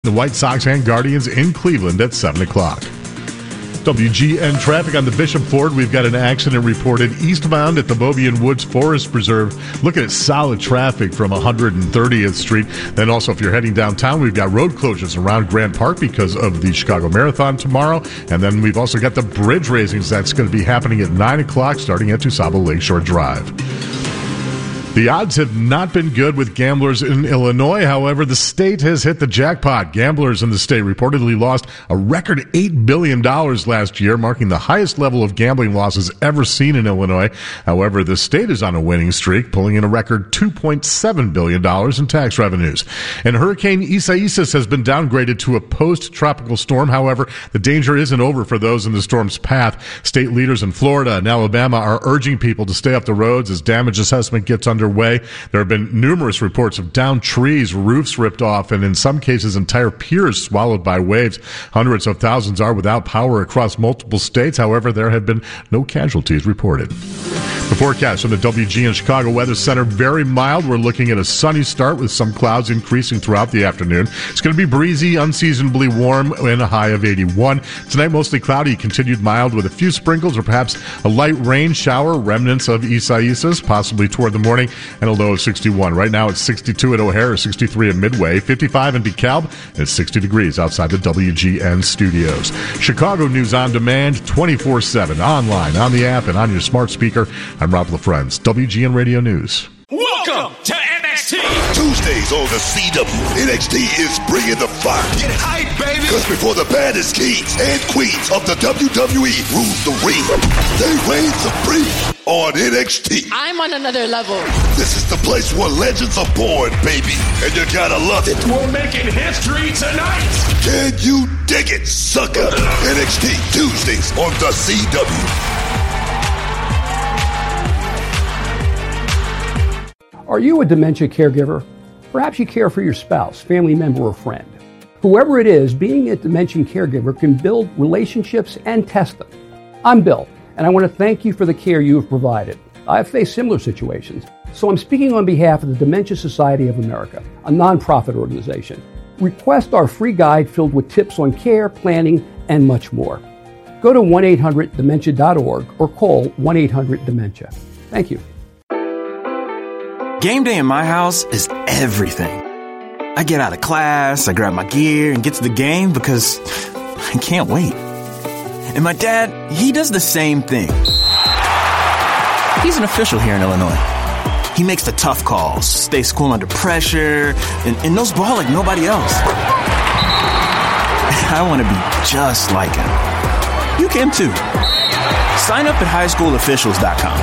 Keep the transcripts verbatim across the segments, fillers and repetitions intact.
the White Sox and Guardians in Cleveland at seven o'clock. W G N traffic on the Bishop Ford. We've got an accident reported eastbound at the Mobian Woods Forest Preserve. Looking at solid traffic from one hundred thirtieth Street. Then also, if you're heading downtown, we've got road closures around Grant Park because of the Chicago Marathon tomorrow. And then we've also got the bridge raisings. That's going to be happening at nine o'clock starting at Tusaba Lakeshore Drive. The odds have not been good with gamblers in Illinois. However, the state has hit the jackpot. Gamblers in the state reportedly lost a record eight billion dollars last year, marking the highest level of gambling losses ever seen in Illinois. However, the state is on a winning streak, pulling in a record two point seven billion dollars in tax revenues. And Hurricane Isaias has been downgraded to a post-tropical storm. However, the danger isn't over for those in the storm's path. State leaders in Florida and Alabama are urging people to stay off the roads as damage assessment gets underway. Underway. There have been numerous reports of downed trees, roofs ripped off, and in some cases entire piers swallowed by waves. Hundreds of thousands are without power across multiple states. However, there have been no casualties reported. The forecast from the W G N Chicago Weather Center, very mild. We're looking at a sunny start with some clouds increasing throughout the afternoon. It's going to be breezy, unseasonably warm, and a high of eighty-one. Tonight, mostly cloudy, continued mild with a few sprinkles or perhaps a light rain shower, remnants of Isaias, possibly toward the morning, and a low of sixty-one. Right now, it's sixty-two at O'Hare, sixty-three at Midway, fifty-five in DeKalb, and it's sixty degrees outside the W G N studios. Chicago News on Demand, twenty-four seven, online, on the app, and on your smart speaker. I'm Rob LaFrentz, W G N Radio News. Welcome to N X T. Tuesdays on the C W. N X T is bringing the fire. Get hype, baby. Because before the baddest kings and queens of the W W E rule the ring, they reign supreme on N X T. I'm on another level. This is the place where legends are born, baby. And you gotta love it. We're making history tonight. Can you dig it, sucker? N X T, Tuesdays on the C W. Are you a dementia caregiver? Perhaps you care for your spouse, family member, or friend. Whoever it is, being a dementia caregiver can build relationships and test them. I'm Bill, and I want to thank you for the care you have provided. I've faced similar situations, so I'm speaking on behalf of the Dementia Society of America, a nonprofit organization. Request our free guide filled with tips on care, planning, and much more. Go to one eight hundred dementia dot org or call one eight hundred dementia. Thank you. Game day in my house is everything. I get out of class, I grab my gear, and get to the game because I can't wait. And my dad, he does the same thing. He's an official here in Illinois. He makes the tough calls, stays cool under pressure, and, and knows ball like nobody else. I want to be just like him. You can too. Sign up at high school officials dot com.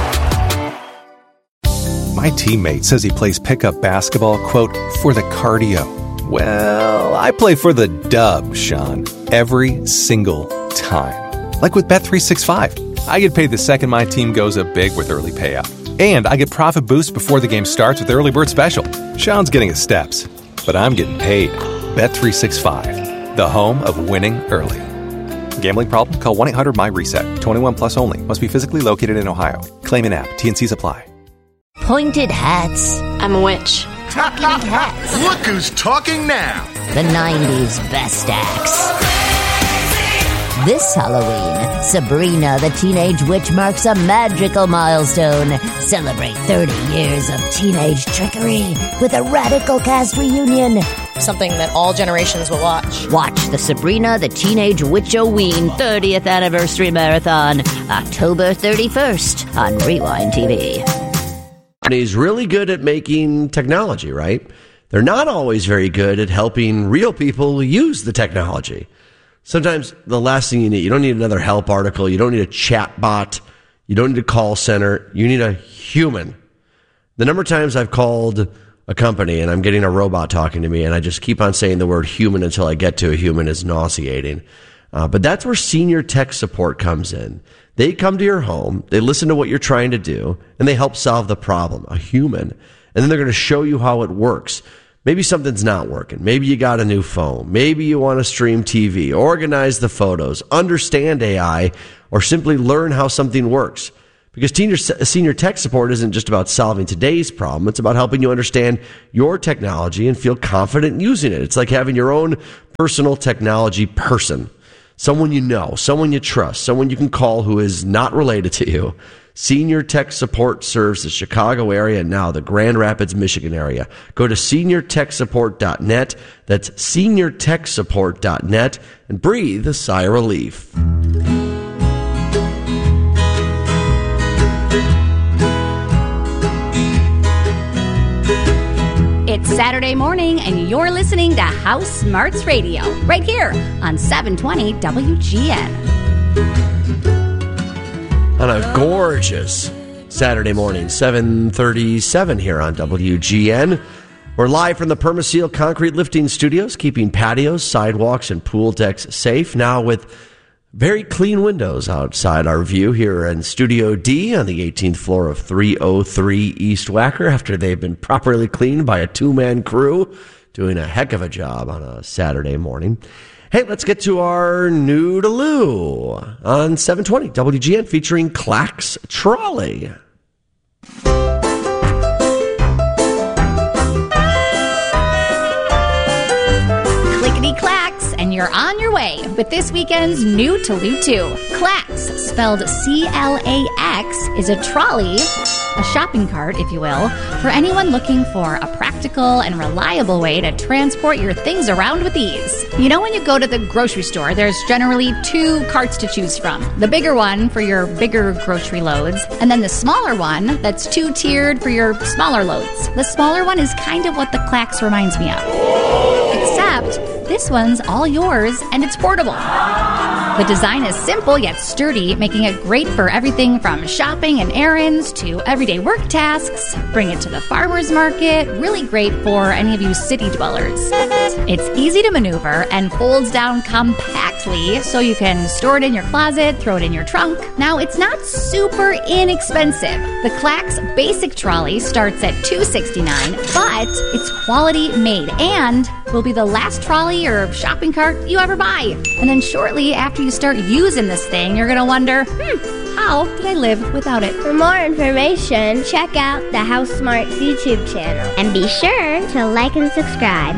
My teammate says he plays pickup basketball, quote, for the cardio. Well, I play for the dub, Sean, every single time. Like with Bet three sixty-five. I get paid the second my team goes up big with early payout. And I get profit boost before the game starts with Early Bird Special. Sean's getting his steps, but I'm getting paid. Bet three sixty-five, the home of winning early. Gambling problem? Call one eight hundred my reset. twenty-one plus only. Must be physically located in Ohio. Claim an app. T N Cs apply. Pointed hats. I'm a witch. Talking hats. Look who's talking now. The nineties best acts. This Halloween, Sabrina the Teenage Witch marks a magical milestone. Celebrate thirty years of teenage trickery with a radical cast reunion. Something that all generations will watch. Watch the Sabrina the Teenage Witch-O-Ween thirtieth Anniversary Marathon, October thirty-first on Rewind T V. Companies really good at making technology, right? They're not always very good at helping real people use the technology. Sometimes the last thing you need, you don't need another help article. You don't need a chat bot. You don't need a call center. You need a human. The number of times I've called a company and I'm getting a robot talking to me and I just keep on saying the word human until I get to a human is nauseating. Uh, but that's where senior tech support comes in. They come to your home, they listen to what you're trying to do, and they help solve the problem, a human. And then they're going to show you how it works. Maybe something's not working. Maybe you got a new phone. Maybe you want to stream T V, organize the photos, understand A I, or simply learn how something works. Because senior, senior tech support isn't just about solving today's problem. It's about helping you understand your technology and feel confident using it. It's like having your own personal technology person. Someone you know, someone you trust, someone you can call who is not related to you. Senior Tech Support serves the Chicago area and now the Grand Rapids, Michigan area. Go to senior tech support dot net. That's senior tech support dot net and breathe a sigh of relief. It's Saturday morning, and you're listening to House Smarts Radio, right here on seven twenty W G N. On a gorgeous Saturday morning, seven thirty-seven here on W G N. We're live from the Permaseal Concrete Lifting Studios, keeping patios, sidewalks, and pool decks safe. Now with very clean windows outside our view here in Studio D on the eighteenth floor of three oh three East Wacker, after they've been properly cleaned by a two-man crew doing a heck of a job on a Saturday morning. Hey, let's get to our Noodaloo on seven twenty W G N featuring Clax Trolley. Clickety-clacks, and you're on your way with this weekend's New to Loo two. Clax, spelled C L A X, is a trolley, a shopping cart, if you will, for anyone looking for a practical and reliable way to transport your things around with ease. You know, when you go to the grocery store, there's generally two carts to choose from. The bigger one for your bigger grocery loads, and then the smaller one that's two-tiered for your smaller loads. The smaller one is kind of what the Clax reminds me of. Except this one's all yours, and it's portable. The design is simple yet sturdy, making it great for everything from shopping and errands to everyday work tasks. Bring it to the farmer's market. Really great for any of you city dwellers. It's easy to maneuver and folds down compactly, so you can store it in your closet, throw it in your trunk. Now, it's not super inexpensive. The Clax Basic Trolley starts at two hundred sixty-nine dollars, but it's quality made and will be the last trolley or shopping cart you ever buy. And then shortly after you start using this thing, you're going to wonder, hmm, how did I live without it? For more information, check out the House Smarts YouTube channel. And be sure to like and subscribe.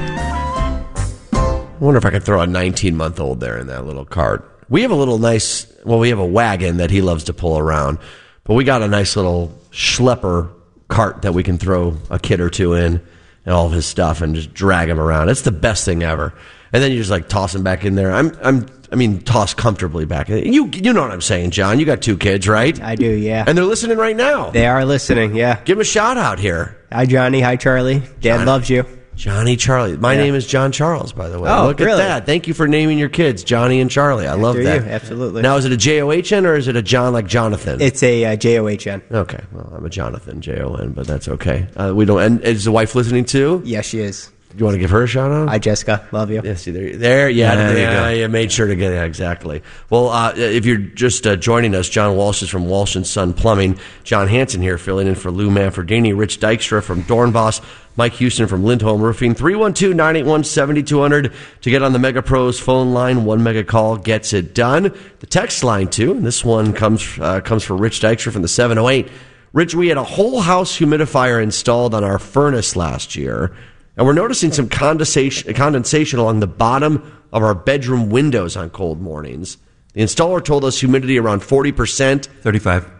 I wonder if I could throw a nineteen-month-old there in that little cart. We have a little nice, well, we have a wagon that he loves to pull around, but we got a nice little schlepper cart that we can throw a kid or two in and all of his stuff and just drag him around. It's the best thing ever. And then you just like toss him back in there. I'm, I'm, I mean, toss comfortably back in. You, you know what I'm saying, John? You got two kids, right? I do, yeah. And they're listening right now. They are listening, yeah. Give them a shout out here. Hi, Johnny. Hi, Charlie. Dad Johnny. loves you. Johnny Charlie. My yeah. name is John Charles, by the way. Oh, Look really? at that. Thank you for naming your kids Johnny and Charlie. I After love that. You, absolutely. Now, is it a J O H N or is it a John like Jonathan? It's a uh, J O H N. Okay. Well, I'm a Jonathan, J O N, but that's okay. Uh, we don't. And is the wife listening too? Yes, she is. You want to give her a shout out? Hi, Jessica. Love you. Yeah, see, there, there yeah, yeah, there you yeah, go. You made sure to get it, exactly. Well, uh, if you're just uh, joining us, John Walsh is from Walsh and Son Plumbing. John Hansen here filling in for Lou Manfredini. Rich Dykstra from Dornboss. Mike Houston from Lindholm Roofing. three one two, nine eight one, seven two zero zero to get on the Mega Pros phone line. One mega call gets it done. The text line, too, and this one comes uh, comes for Rich Dykstra from the seven oh eight. Rich, we had a whole house humidifier installed on our furnace last year, and we're noticing some condensation, condensation along the bottom of our bedroom windows on cold mornings. The installer told us humidity around forty percent. thirty-five.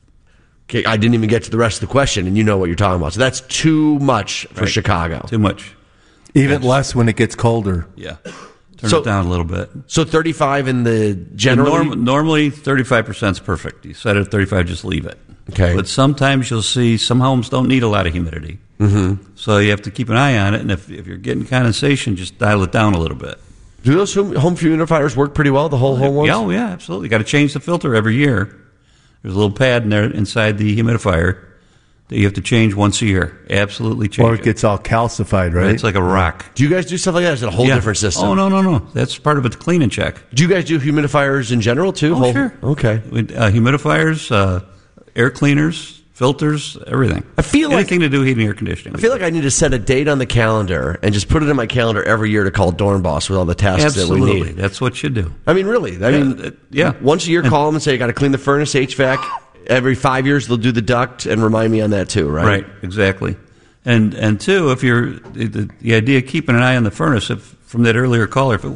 Okay, I didn't even get to the rest of the question, and you know what you're talking about. So that's too much for right. Chicago. Too much. Even yes. less when it gets colder. Yeah. Turn so, it down a little bit. So thirty-five in the general? Norm, normally, thirty-five percent is perfect. You set it at thirty-five, just leave it. Okay. But sometimes you'll see some homes don't need a lot of humidity. Mm-hmm. So you have to keep an eye on it, and if, if you're getting condensation, just dial it down a little bit. Do those home humidifiers work pretty well, the whole home ones? Oh, yeah, absolutely. You got to change the filter every year. There's a little pad in there inside the humidifier that you have to change once a year. Absolutely change Or it gets all calcified, right? It's like a rock. Do you guys do stuff like that? Or is it a whole yeah. different system? Oh, no, no, no. That's part of a clean and check. Do you guys do humidifiers in general, too? Oh, whole, sure. Okay. With, uh, humidifiers, uh, air cleaners, filters, everything. I feel Anything like, to do heating and air conditioning. I feel like I need to set a date on the calendar and just put it in my calendar every year to call Dornboss with all the tasks Absolutely. that we need. That's what you do. I mean, really. I yeah, mean, it, yeah. once a year, call them and say, you got to clean the furnace, H V A C. every five years they'll do the duct and remind me on that too, right? Right, exactly. And and two, if you're the, the idea of keeping an eye on the furnace, if from that earlier caller, if it